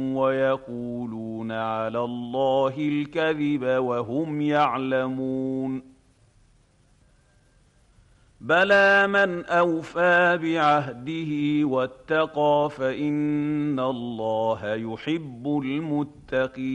ويقولون على الله الكذب وهم يعلمون بلى من أوفى بعهده واتقى فإن الله يحب المتقين